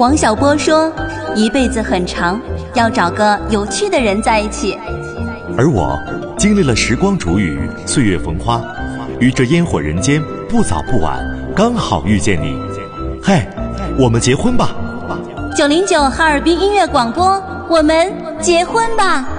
王小波说，一辈子很长，要找个有趣的人在一起。 而我经历了时光煮雨，岁月逢花，于这烟火人间，不早不晚，刚好遇见你。嘿，我们结婚吧！ 909哈尔滨音乐广播，我们结婚吧！